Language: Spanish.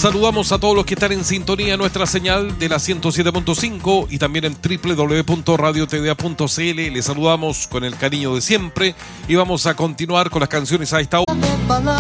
Saludamos a todos los que están en sintonía, nuestra señal de la 107.5 y también en www.radiotva.cl. Les saludamos con el cariño de siempre y vamos a continuar con las canciones a esta hora.